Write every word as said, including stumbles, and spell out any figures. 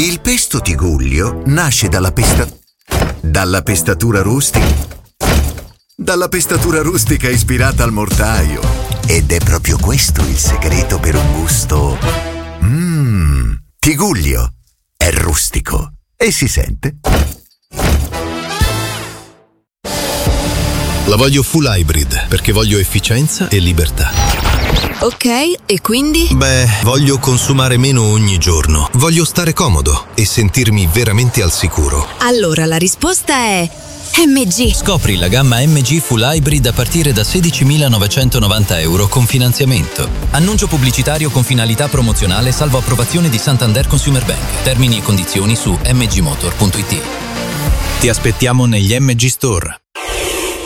Il pesto Tigullio nasce dalla pesta... dalla pestatura rustica... dalla pestatura rustica ispirata al mortaio. Ed è proprio questo il segreto per un gusto... Mmm... Tigullio è rustico e si sente. La voglio full hybrid perché voglio efficienza e libertà. Ok, e quindi? Beh, voglio consumare meno ogni giorno. Voglio stare comodo e sentirmi veramente al sicuro. Allora la risposta è M G. Scopri la gamma M G Full Hybrid a partire da sedicimilanovecentonovanta euro con finanziamento. Annuncio pubblicitario con finalità promozionale salvo approvazione di Santander Consumer Bank. Termini e condizioni su m g motor punto i t. Ti aspettiamo negli M G Store.